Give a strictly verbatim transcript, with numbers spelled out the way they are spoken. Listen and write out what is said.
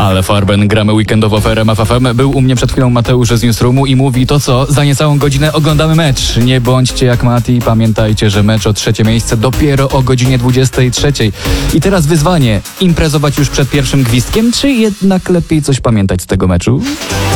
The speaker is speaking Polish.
Ale Farben, gramy weekendowo w R M F F M. Był u mnie przed chwilą Mateusz z Newsroomu i mówi to co, za niecałą godzinę oglądamy mecz. Nie bądźcie jak Mati, pamiętajcie, że mecz o trzecie miejsce dopiero o godzinie dwudziestej trzeciej. I teraz wyzwanie, imprezować już przed pierwszym gwizdkiem, czy jednak lepiej coś pamiętać z tego meczu?